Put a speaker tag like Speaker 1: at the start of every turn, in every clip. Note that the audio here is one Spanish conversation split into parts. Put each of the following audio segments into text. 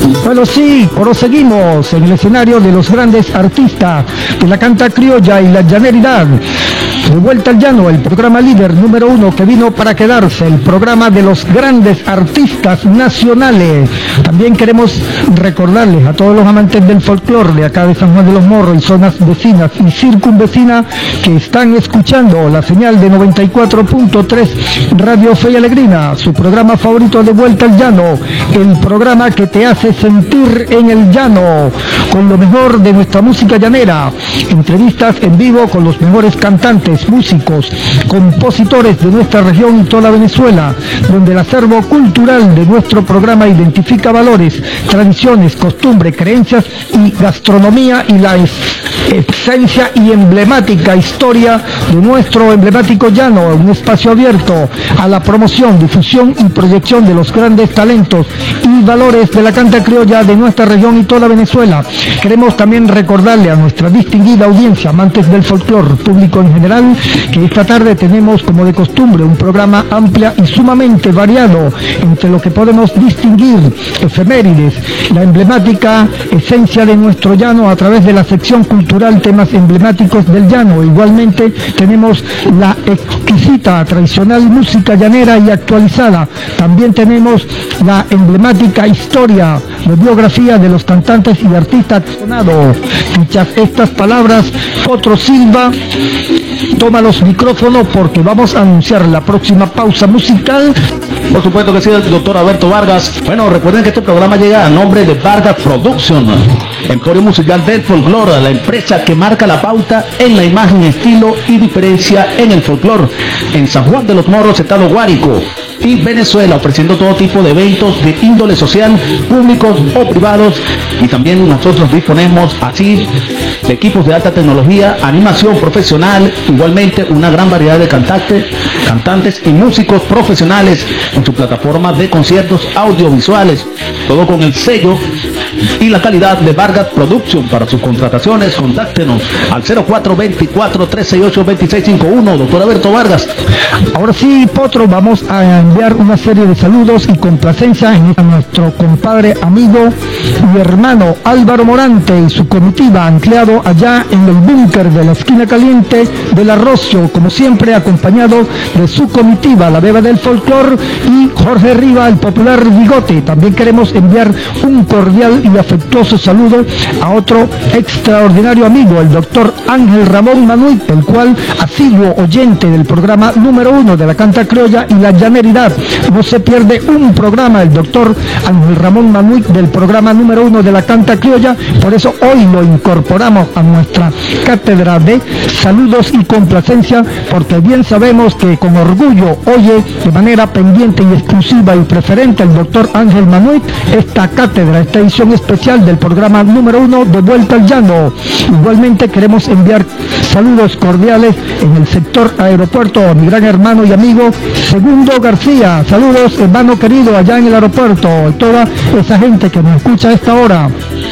Speaker 1: Bueno, sí, proseguimos en el escenario de los grandes artistas de la canta criolla y la llaneridad. De vuelta al llano, el programa líder número 1 que vino para quedarse, el programa de los grandes artistas nacionales. También queremos recordarles a todos los amantes del folclore de acá de San Juan de los Morros y zonas vecinas y circunvecinas que están escuchando la señal de 94.3 Radio Fe y Alegrina, su programa favorito de vuelta al llano, el programa que te hace sentir en el llano, con lo mejor de nuestra música llanera, entrevistas en vivo con los mejores cantantes, músicos, compositores de nuestra región y toda Venezuela, donde el acervo cultural de nuestro programa identifica valores, tradiciones, costumbres, creencias y gastronomía y la esencia y emblemática historia de nuestro emblemático llano, un espacio abierto a la promoción, difusión y proyección de los grandes talentos y valores de la canta criolla de nuestra región y toda Venezuela. Queremos también recordarle a nuestra distinguida audiencia, amantes del folclore, público en general, que esta tarde tenemos, como de costumbre, un programa amplio y sumamente variado, entre lo que podemos distinguir efemérides, la emblemática esencia de nuestro llano a través de la sección cultural, temas emblemáticos del llano. Igualmente tenemos la exquisita, tradicional música llanera y actualizada. También tenemos la emblemática historia, la biografía de los cantantes y artistas sonados. Dichas estas palabras, Potro Silva toma los micrófonos porque vamos a anunciar la próxima pausa musical.
Speaker 2: Por supuesto que sí, el doctor Alberto Vargas. Bueno, recuerden que este programa llega a nombre de Vargas Production, emporio musical del folclore, la empresa que marca la pauta en la imagen, estilo y diferencia en el folclore, en San Juan de los Morros, estado Guárico y Venezuela, ofreciendo todo tipo de eventos de índole social, públicos o privados, y también nosotros disponemos así de equipos de alta tecnología, animación profesional, igualmente una gran variedad de cantantes y músicos profesionales en su plataforma de conciertos audiovisuales, todo con el sello y la calidad de Vargas Production. Para sus contrataciones, contáctenos al 0424-368-2651, doctor Alberto Vargas.
Speaker 1: Ahora sí, Potro, vamos a enviar una serie de saludos y complacencias a nuestro compadre, amigo y hermano Álvaro Morante y su comitiva, ancleado allá en el búnker de la esquina caliente del Arrocio, como siempre acompañado de su comitiva, la Beba del Folclor, y Jorge Riva, el popular Bigote. También queremos enviar un cordial y afectuoso saludo a otro extraordinario amigo, el doctor Ángel Ramón Manuit, el cual asiduo oyente del programa número 1 de la canta criolla y la llaneridad. No se pierde un programa el doctor Ángel Ramón Manuit del programa número 1 de la canta criolla, por eso hoy lo incorporamos a nuestra cátedra de saludos y complacencia, porque bien sabemos que con orgullo oye de manera pendiente y exclusiva y preferente el doctor Ángel Manuit esta cátedra, esta edición especial del programa número 1 de Vuelta al Llano. Igualmente queremos enviar saludos cordiales en el sector aeropuerto a mi gran hermano y amigo Segundo García. Saludos, hermano querido, allá en el aeropuerto, y toda esa gente que nos escucha a esta hora.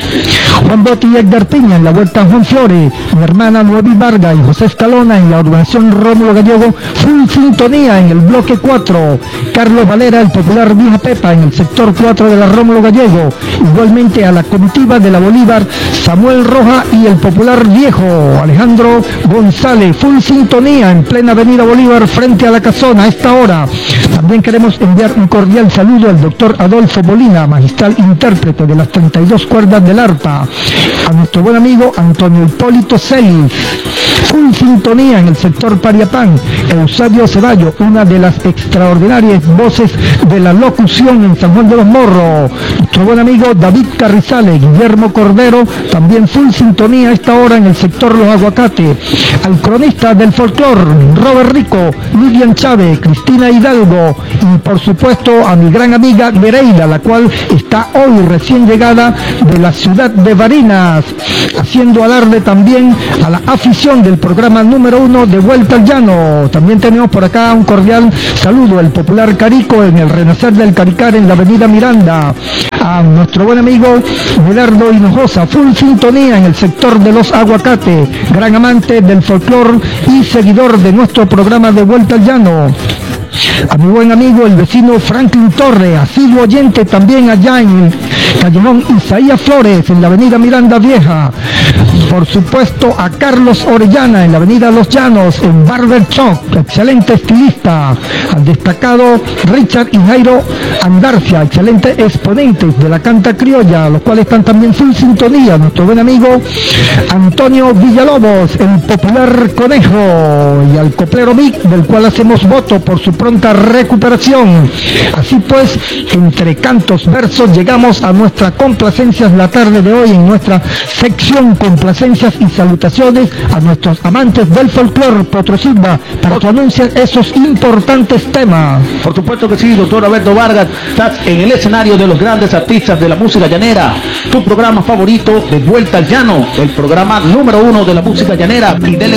Speaker 1: Juan Botti y Edgar Piña en la Vuelta Juan Fiore, mi hermana Nuevi Vargas y José Escalona en la urbanización Rómulo Gallego, full sintonía en el bloque 4, Carlos Valera, el popular Vieja Pepa en el sector 4 de la Rómulo Gallego, igualmente a la comitiva de la Bolívar, Samuel Roja y el popular Viejo, Alejandro González, full sintonía en plena avenida Bolívar frente a la Casona a esta hora. También queremos enviar un cordial saludo al doctor Adolfo Molina, magistral intérprete de las 32 cuerdas del arpa, a nuestro buen amigo Antonio Hipólito Celis, full sintonía en el sector Pariapán, Eusebio Ceballo, una de las extraordinarias voces de la locución en San Juan de los Morros, nuestro buen amigo David Carrizales, Guillermo Cordero, también full sintonía a esta hora en el sector Los Aguacates, al cronista del folclor Robert Rico, Lilian Chávez, Cristina Hidalgo, y por supuesto a mi gran amiga Nereida, la cual está hoy recién llegada de la ciudad de Barinas, haciendo alarde también a la afición del programa número 1 de Vuelta al Llano. También tenemos por acá un cordial saludo al popular Carico en el Renacer del Caricar en la avenida Miranda, a nuestro buen amigo Medardo Hinojosa, full sintonía en el sector de Los Aguacates, gran amante del folclor y seguidor de nuestro programa de Vuelta al Llano. a mi buen amigo el vecino Franklin Torre, asiduo oyente también allá en el callejón Isaías Flores, en la avenida Miranda Vieja. Por supuesto a Carlos Orellana en la avenida Los Llanos, en Barber Shop, excelente estilista. Al destacado Richard y Jairo Andarcia, excelentes exponentes de la canta criolla, los cuales están también en full sintonía. Nuestro buen amigo Antonio Villalobos, el popular Conejo, y al coplero Vic, del cual hacemos voto por su pronta recuperación. Así pues, entre cantos, versos, llegamos a nuestras complacencias la tarde de hoy, en nuestra sección complacencias y salutaciones a nuestros amantes del folclore. Potro Silva, para que anuncien esos importantes temas.
Speaker 2: Por supuesto que sí, doctor Alberto Vargas, estás en el escenario de los grandes artistas de la música llanera, tu programa favorito de Vuelta al Llano, el programa número 1 de la música llanera, y dele